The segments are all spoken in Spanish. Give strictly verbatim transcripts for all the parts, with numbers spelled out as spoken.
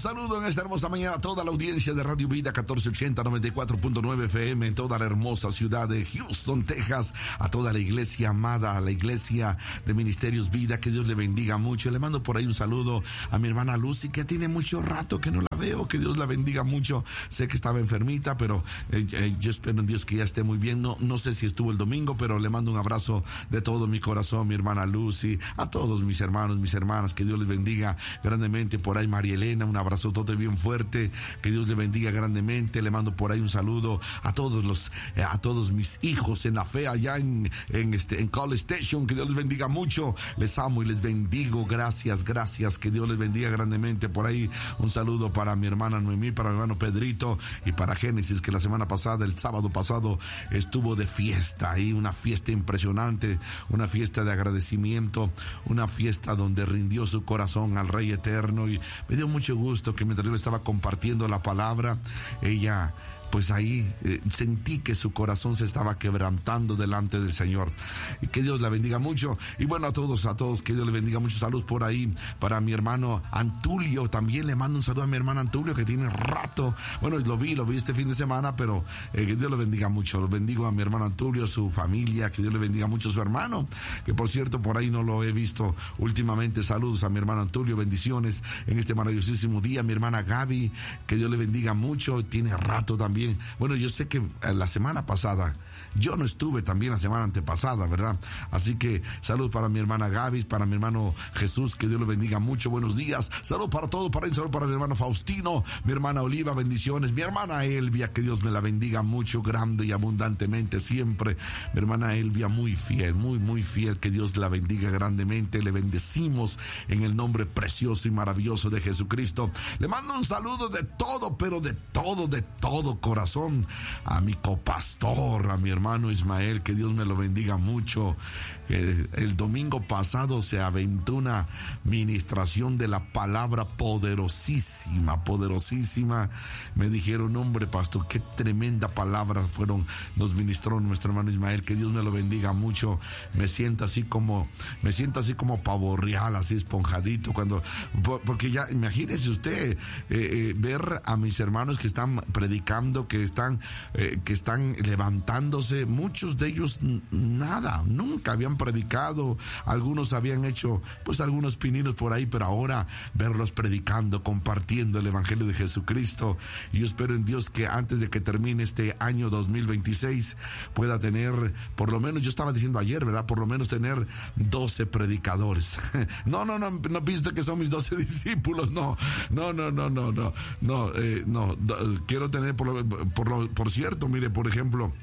saludo en esta hermosa mañana a toda la audiencia de Radio Vida catorce ochenta noventa y cuatro punto nueve F M en toda la hermosa ciudad de Houston, Texas, a toda la iglesia amada, a la iglesia de Ministerios Vida, que Dios le bendiga mucho. Le mando por ahí un saludo a mi hermana Lucy, que tiene mucho rato que no la veo, que Dios la bendiga mucho. Sé que estaba enfermita, pero eh, eh, yo espero en Dios que ya esté muy bien. No, no sé si estuvo el domingo, pero le mando un abrazo de todo mi corazón, mi hermana Lucy, a todos mis hermanos, mis hermanas, que Dios les bendiga grandemente. Por ahí María Elena, un abrazo todo bien fuerte, que Dios le bendiga grandemente. Le mando por ahí un saludo a todos los, eh, a todos mis hijos en la fe allá en, en este, en College Station, que Dios les bendiga mucho. Les amo y les bendigo. Gracias, gracias, que Dios les bendiga grandemente. Por ahí un saludo para mi hermana Noemí, para mi hermano Pedrito y para Génesis, que la semana pasada, el sábado pasado, estuvo de fiesta ahí, una fiesta impresionante, una fiesta de agradecimiento, una fiesta donde rindió su corazón al Rey Eterno, y me dio mucho gusto que mientras yo le estaba compartiendo la palabra, ella, pues ahí eh, sentí que su corazón se estaba quebrantando delante del Señor. Y que Dios la bendiga mucho. Y bueno, a todos, a todos, que Dios le bendiga mucho. Salud por ahí para mi hermano Antulio. También le mando un saludo a mi hermano Antulio, que tiene rato. Bueno, lo vi, lo vi este fin de semana, pero eh, que Dios le bendiga mucho. Lo bendigo a mi hermano Antulio, su familia, que Dios le bendiga mucho a su hermano, que por cierto, por ahí no lo he visto últimamente. Saludos a mi hermano Antulio, bendiciones en este maravillosísimo día. Mi hermana Gaby, que Dios le bendiga mucho. Tiene rato también. Bueno, yo sé que la semana pasada, yo no estuve también la semana antepasada, ¿verdad? Así que salud para mi hermana Gaby, para mi hermano Jesús, que Dios lo bendiga mucho. Buenos días. Salud para todos, para él, salud para mi hermano Faustino, mi hermana Oliva, bendiciones. Mi hermana Elvia, que Dios me la bendiga mucho, grande y abundantemente siempre. Mi hermana Elvia, muy fiel, muy, muy fiel, que Dios la bendiga grandemente. Le bendecimos en el nombre precioso y maravilloso de Jesucristo. Le mando un saludo de todo, pero de todo, de todo corazón a mi copastor, a mi hermano Ismael, que Dios me lo bendiga mucho. Que el domingo pasado se aventó una ministración de la palabra poderosísima, poderosísima. Me dijeron, hombre, pastor, qué tremenda palabra fueron, nos ministró nuestro hermano Ismael, que Dios me lo bendiga mucho. Me siento así como, me siento así como pavo real, así esponjadito, cuando, porque ya, imagínese usted, eh, eh, ver a mis hermanos que están predicando, que están, eh, que están levantándose, muchos de ellos nada, nunca habían predicado, algunos habían hecho pues algunos pininos por ahí, pero ahora verlos predicando, compartiendo el evangelio de Jesucristo. Y yo espero en Dios que antes de que termine este año dos mil veintiséis pueda tener, por lo menos, yo estaba diciendo ayer, ¿verdad? Por lo menos tener doce predicadores. No, no, no, no pienso que son mis doce discípulos, no, no, no, no, no, no, no, eh, no, quiero tener, por, lo, por, lo, por cierto, mire, por ejemplo,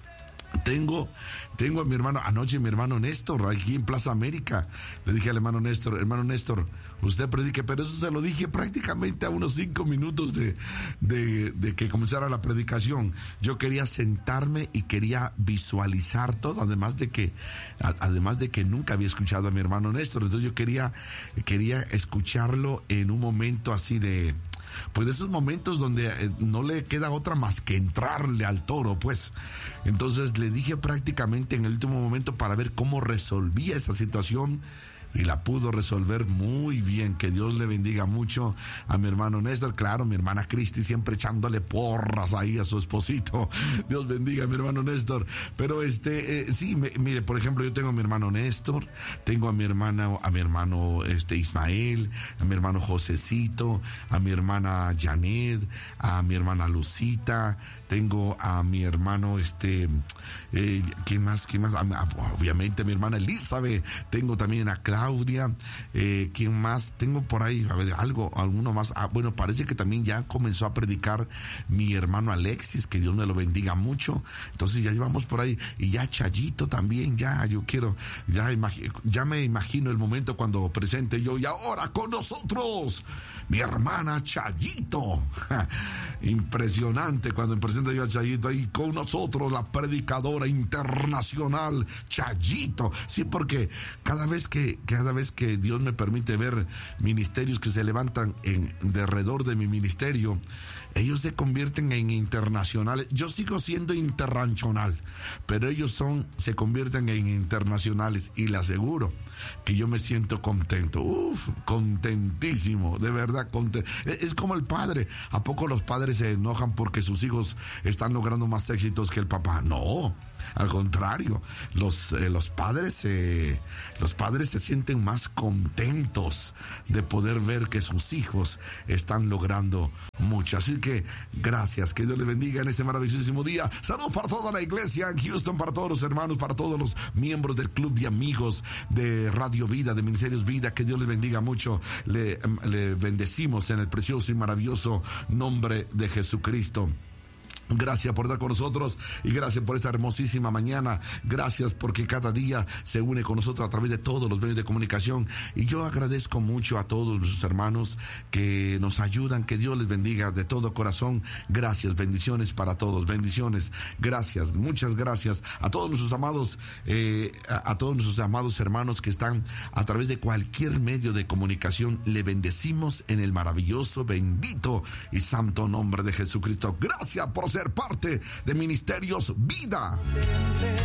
Tengo, tengo a mi hermano, anoche mi hermano Néstor, aquí en Plaza América, le dije al hermano Néstor, hermano Néstor, usted predique, pero eso se lo dije prácticamente a unos cinco minutos de, de, de que comenzara la predicación. Yo quería sentarme y quería visualizar todo, además de que, además de que nunca había escuchado a mi hermano Néstor, entonces yo quería, quería escucharlo en un momento así de, pues de esos momentos donde eh, no le queda otra más que entrarle al toro, pues. Entonces le dije prácticamente en el último momento para ver cómo resolvía esa situación, y la pudo resolver muy bien. Que Dios le bendiga mucho a mi hermano Néstor. Claro, mi hermana Cristi siempre echándole porras ahí a su esposito. Dios bendiga a mi hermano Néstor. Pero este, eh, sí, me, mire, por ejemplo, yo tengo a mi hermano Néstor, tengo a mi hermana, a mi hermano este Ismael, a mi hermano Josecito, a mi hermana Janet, a mi hermana Lucita, tengo a mi hermano este, eh, ¿quién más? ¿Quién más? A, a, obviamente a mi hermana Elizabeth, tengo también a Claudia, eh, ¿quién más? Tengo por ahí, a ver, algo, alguno más. Ah, bueno, parece que también ya comenzó a predicar mi hermano Alexis, que Dios me lo bendiga mucho. Entonces ya llevamos por ahí, y ya Chayito también, ya, yo quiero, ya, imagi- ya me imagino el momento cuando presente yo, y ahora con nosotros, mi hermana Chayito. Impresionante cuando presenta yo a Chayito ahí con nosotros, la predicadora internacional Chayito. Sí, porque cada vez que, que cada vez que Dios me permite ver ministerios que se levantan en derredor de mi ministerio, ellos se convierten en internacionales. Yo sigo siendo interranchonal, pero ellos son, se convierten en internacionales, y le aseguro que yo me siento contento. Uf, contentísimo, de verdad, content... es como el padre. ¿A poco los padres se enojan porque sus hijos están logrando más éxitos que el papá? No, al contrario, los, eh, los padres eh, los padres se sienten más contentos de poder ver que sus hijos están logrando mucho. Así que gracias, que Dios les bendiga en este maravillosísimo día. Saludos para toda la iglesia en Houston, para todos los hermanos, para todos los miembros del club de amigos de Radio Vida, de Ministerios Vida. Que Dios les bendiga mucho. Le, le bendecimos en el precioso y maravilloso nombre de Jesucristo. Gracias por estar con nosotros y gracias por esta hermosísima mañana. Gracias porque cada día se une con nosotros a través de todos los medios de comunicación. Y yo agradezco mucho a todos nuestros hermanos que nos ayudan. Que Dios les bendiga de todo corazón. Gracias, bendiciones para todos. Bendiciones, gracias, muchas gracias a todos nuestros amados, eh, a, a todos nuestros amados hermanos que están a través de cualquier medio de comunicación. Le bendecimos en el maravilloso, bendito y santo nombre de Jesucristo. Gracias por ser parte de Ministerios Vida.